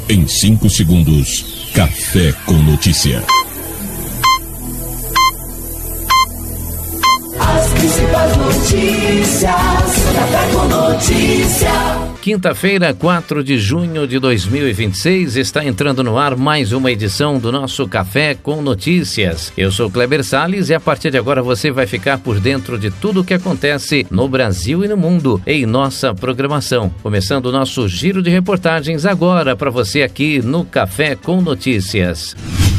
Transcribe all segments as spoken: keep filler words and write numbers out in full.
Em cinco segundos, Café com Notícia. As principais notícias, Café com Notícia. Quinta-feira, quatro de junho de dois mil e vinte e seis, está entrando no ar mais uma edição do nosso Café com Notícias. Eu sou Kleber Salles e a partir de agora você vai ficar por dentro de tudo o que acontece no Brasil e no mundo em nossa programação. Começando o nosso giro de reportagens agora para você aqui no Café com Notícias.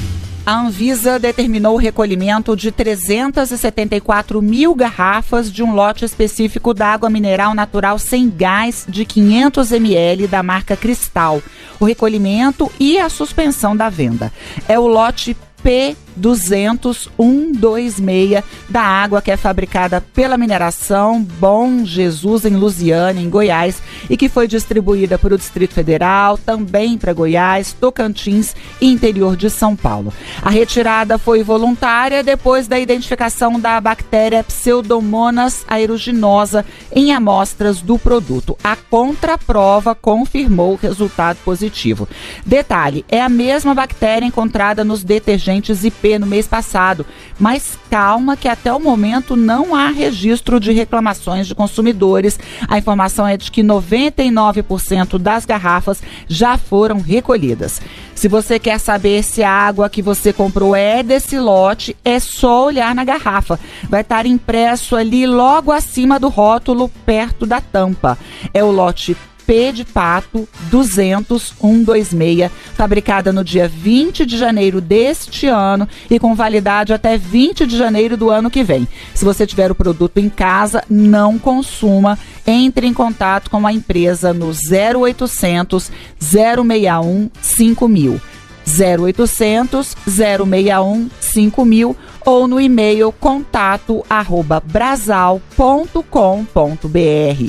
A Anvisa determinou o recolhimento de trezentas e setenta e quatro mil garrafas de um lote específico da água mineral natural sem gás de quinhentos mililitros da marca Cristal. O recolhimento e a suspensão da venda. É o lote P duzentos um dois seis da água que é fabricada pela mineração Bom Jesus em Lusiânia, em Goiás, e que foi distribuída para o Distrito Federal, também para Goiás, Tocantins e interior de São Paulo. A retirada foi voluntária depois da identificação da bactéria Pseudomonas aeruginosa em amostras do produto. A contraprova confirmou o resultado positivo. Detalhe, é a mesma bactéria encontrada nos detergentes I P no mês passado, mas calma que até o momento não há registro de reclamações de consumidores. A informação é de que noventa e nove por cento das garrafas já foram recolhidas. Se você quer saber se a água que você comprou é desse lote, é só olhar na garrafa. Vai estar impresso ali logo acima do rótulo, perto da tampa. É o lote P de pato duzentos um dois seis, fabricada no dia vinte de janeiro deste ano e com validade até vinte de janeiro do ano que vem. Se você tiver o produto em casa, não consuma. Entre em contato com a empresa no zero oitocentos, zero seis um, cinco mil. zero oitocentos, zero seis um, cinco mil ou no e-mail contato arroba brasal ponto com ponto br.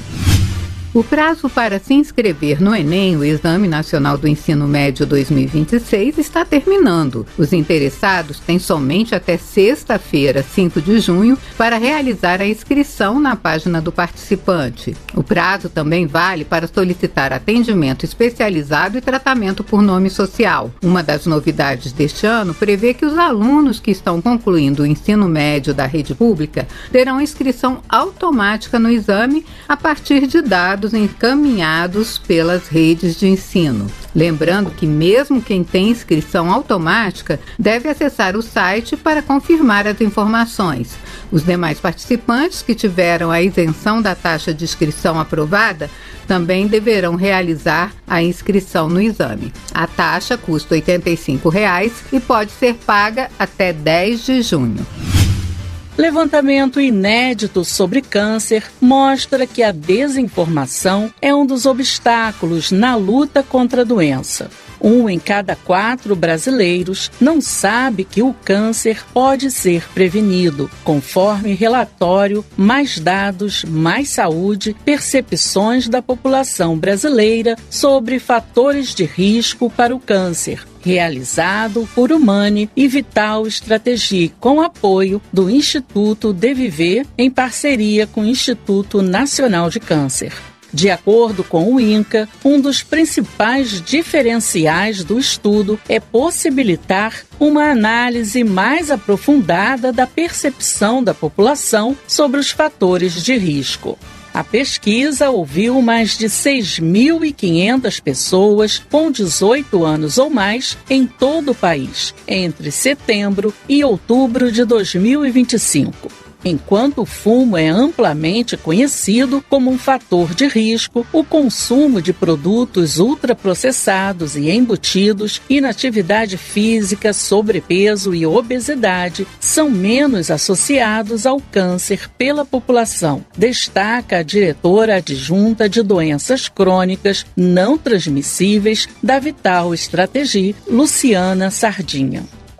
O prazo para se inscrever no Enem, o Exame Nacional do Ensino Médio dois mil e vinte e seis, está terminando. Os interessados têm somente até sexta-feira, cinco de junho, para realizar a inscrição na página do participante. O prazo também vale para solicitar atendimento especializado e tratamento por nome social. Uma das novidades deste ano prevê que os alunos que estão concluindo o ensino médio da rede pública terão inscrição automática no exame a partir de dados encaminhados pelas redes de ensino. Lembrando que mesmo quem tem inscrição automática deve acessar o site para confirmar as informações. Os demais participantes que tiveram a isenção da taxa de inscrição aprovada também deverão realizar a inscrição no exame. A taxa custa oitenta e cinco reais e pode ser paga até dez de junho. Levantamento inédito sobre câncer mostra que a desinformação é um dos obstáculos na luta contra a doença. Um em cada quatro brasileiros não sabe que o câncer pode ser prevenido. Conforme relatório Mais Dados, Mais Saúde, percepções da população brasileira sobre fatores de risco para o câncer, realizado por Humane e Vital Strategie, com apoio do Instituto De Viver, em parceria com o Instituto Nacional de Câncer. De acordo com o INCA, um dos principais diferenciais do estudo é possibilitar uma análise mais aprofundada da percepção da população sobre os fatores de risco. A pesquisa ouviu mais de seis mil e quinhentas pessoas com dezoito anos ou mais em todo o país, entre setembro e outubro de dois mil e vinte e cinco. Enquanto o fumo é amplamente conhecido como um fator de risco, o consumo de produtos ultraprocessados e embutidos, inatividade física, sobrepeso e obesidade são menos associados ao câncer pela população, destaca a diretora adjunta de doenças crônicas não transmissíveis da Vital Strategie, Luciana Sardinha.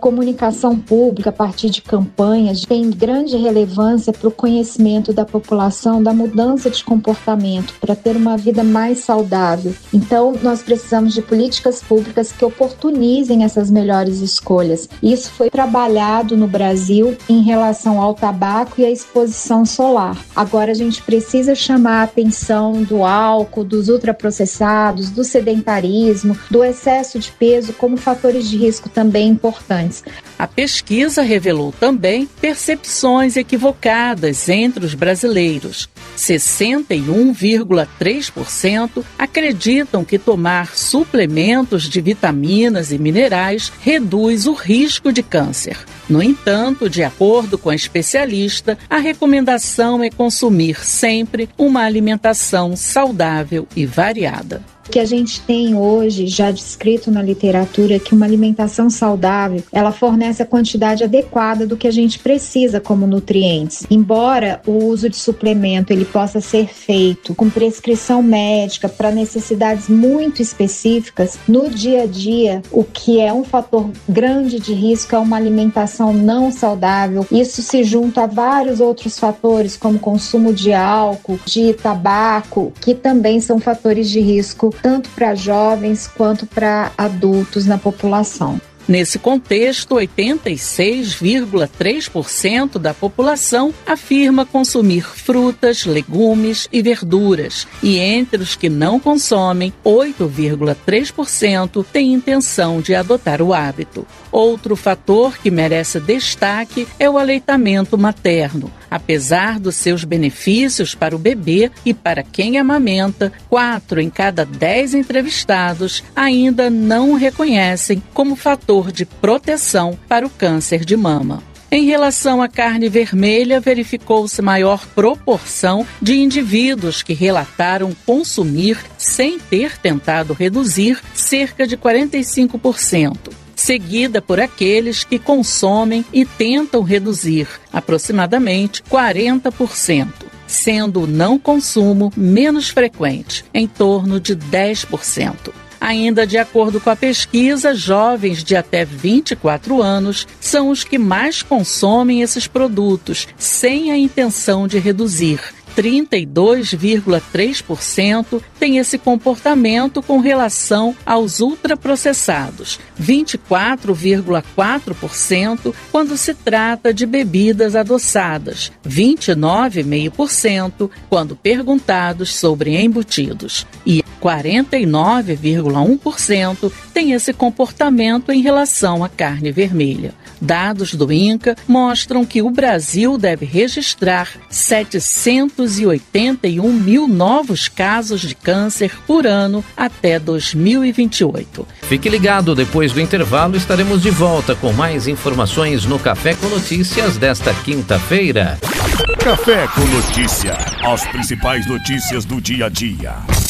comunicação pública a partir de campanhas tem grande relevância para o conhecimento da população da mudança de comportamento, para ter uma vida mais saudável. Então, nós precisamos de políticas públicas que oportunizem essas melhores escolhas. Isso foi trabalhado no Brasil em relação ao tabaco e à exposição solar. Agora a gente precisa chamar a atenção do álcool, dos ultraprocessados, do sedentarismo, do excesso de peso como fatores de risco também importantes. A pesquisa revelou também percepções equivocadas entre os brasileiros. sessenta e um vírgula três por cento acreditam que tomar suplementos de vitaminas e minerais reduz o risco de câncer. No entanto, de acordo com a especialista, a recomendação é consumir sempre uma alimentação saudável e variada. O que a gente tem hoje, já descrito na literatura, é que uma alimentação saudável, ela fornece a quantidade adequada do que a gente precisa como nutrientes. Embora o uso de suplemento ele possa ser feito com prescrição médica para necessidades muito específicas, no dia a dia, o que é um fator grande de risco é uma alimentação não saudável. Isso se junta a vários outros fatores, como consumo de álcool, de tabaco, que também são fatores de risco tanto para jovens quanto para adultos na população. Nesse contexto, oitenta e seis vírgula três por cento da população afirma consumir frutas, legumes e verduras, e entre os que não consomem, oito vírgula três por cento têm intenção de adotar o hábito. Outro fator que merece destaque é o aleitamento materno. Apesar dos seus benefícios para o bebê e para quem amamenta, quatro em cada dez entrevistados ainda não o reconhecem como fator de proteção para o câncer de mama. Em relação à carne vermelha, verificou-se maior proporção de indivíduos que relataram consumir sem ter tentado reduzir, cerca de quarenta e cinco por cento. Seguida por aqueles que consomem e tentam reduzir, aproximadamente quarenta por cento, sendo o não consumo menos frequente, em torno de dez por cento. Ainda de acordo com a pesquisa, jovens de até vinte e quatro anos são os que mais consomem esses produtos, sem a intenção de reduzir. trinta e dois vírgula três por cento tem esse comportamento com relação aos ultraprocessados, vinte e quatro vírgula quatro por cento quando se trata de bebidas adoçadas, vinte e nove vírgula cinco por cento quando perguntados sobre embutidos e quarenta e nove vírgula um por cento tem esse comportamento em relação à carne vermelha. Dados do INCA mostram que o Brasil deve registrar setecentos e oitenta e um mil novos casos de câncer por ano até dois mil e vinte e oito. Fique ligado, depois do intervalo estaremos de volta com mais informações no Café com Notícias desta quinta-feira. Café com Notícia. As principais notícias do dia a dia.